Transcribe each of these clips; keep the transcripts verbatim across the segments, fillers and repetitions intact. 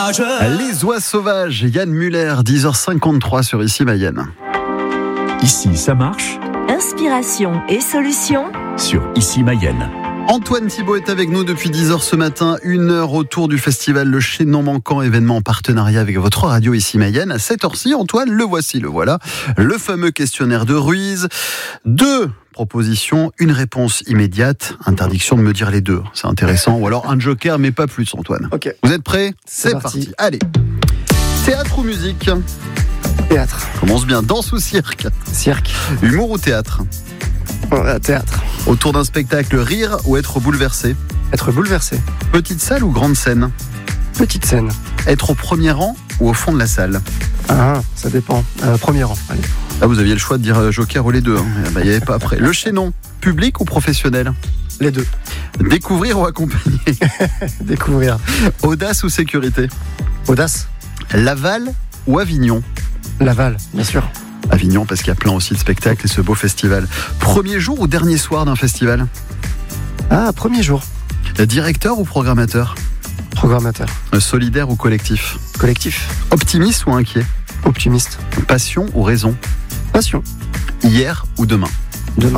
sauvages. Les oies sauvages, Yann Muller, dix heures cinquante-trois sur Ici Mayenne. Ici, ça marche. Inspiration et solutions Sur Ici Mayenne. Antoine Thibault est avec nous depuis dix heures ce matin, une heure autour du festival Le Chaînon Manquant, événement en partenariat avec votre radio Ici Mayenne. À cette heure-ci, Antoine, le voici, le voilà, le fameux questionnaire de Ruiz. Deux propositions, une réponse immédiate, interdiction de me dire les deux, c'est intéressant, ou alors un joker, mais pas plus, Antoine. Ok. Vous êtes prêts ? C'est C'est parti. parti. Allez. Théâtre ou musique ? Théâtre. Commence bien. Danse ou cirque ? Cirque. Humour ou théâtre ? Euh, théâtre. Autour d'un spectacle, rire ou être bouleversé ? Être bouleversé. Petite salle ou grande scène ? Petite scène. Être au premier rang ou au fond de la salle ? Ah, ça dépend. Euh, premier rang. Allez. Ah, vous aviez le choix de dire joker ou les deux. Hein. Bah, il n'y avait pas après. Le Chaînon, public ou professionnel ? Les deux. Découvrir ou accompagner ? Découvrir. Audace ou sécurité ? Audace. Laval ou Avignon ? Laval, bien sûr. Avignon, parce qu'il y a plein aussi de spectacles et ce beau festival. Premier jour ou dernier soir d'un festival ? Ah, premier jour. Directeur ou programmateur ? Programmateur. Solidaire ou collectif ? Collectif. Optimiste ou inquiet ? Optimiste. Passion ou raison ? Passion. Hier ou demain ? Demain.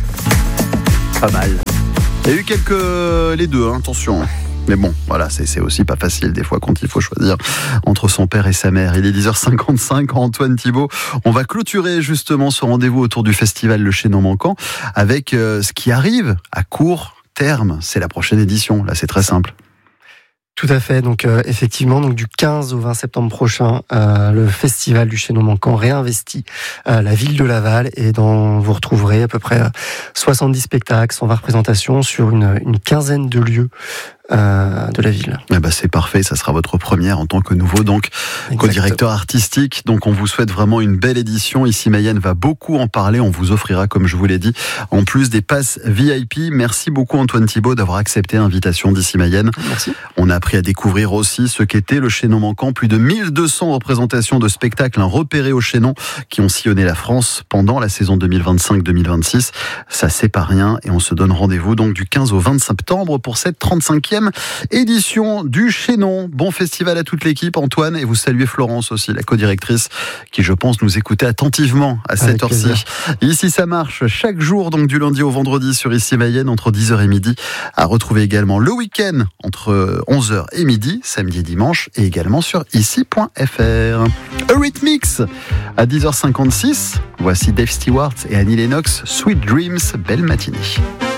Pas mal. Il y a eu quelques... les deux, hein, attention. Mais bon, voilà, c'est, c'est aussi pas facile des fois quand il faut choisir entre son père et sa mère. Il est dix heures cinquante-cinq, Antoine Thibault. On va clôturer justement ce rendez-vous autour du festival Le Chaînon Manquant avec euh, ce qui arrive à court terme. C'est la prochaine édition, là c'est très simple. Tout à fait. Donc euh, effectivement, donc du quinze au vingt septembre prochain, euh, le festival du Chaînon Manquant réinvestit euh, la ville de Laval et dans vous retrouverez à peu près soixante-dix spectacles, cent vingt représentations sur une, une quinzaine de lieux euh, de la ville. Eh ben c'est parfait, ça sera votre première en tant que nouveau donc co-directeur artistique. Donc on vous souhaite vraiment une belle édition. Ici Mayenne va beaucoup en parler. On vous offrira, comme je vous l'ai dit, en plus des passes V I P. Merci beaucoup Antoine Thibault d'avoir accepté l'invitation d'Ici Mayenne. Merci. On a appris à découvrir aussi ce qu'était le Chaînon Manquant. Plus de mille deux cents représentations de spectacles repérés au Chaînon qui ont sillonné la France pendant la saison deux mille vingt-cinq deux mille vingt-six. Ça c'est pas rien et on se donne rendez-vous donc du quinze au vingt septembre pour cette trente-cinquième édition du Chaînon. Bon festival à toute l'équipe, Antoine, et vous saluez Florence aussi, la co-directrice, qui je pense nous écoutait attentivement à cette Avec heure-ci. plaisir. Ici ça marche chaque jour, donc du lundi au vendredi sur Ici Mayenne entre dix heures et midi. À retrouver également le week-end entre onze heures et midi, samedi et dimanche, et également sur ici point f r. Eurythmics à dix heures cinquante-six. Voici Dave Stewart et Annie Lennox, Sweet Dreams, belle matinée.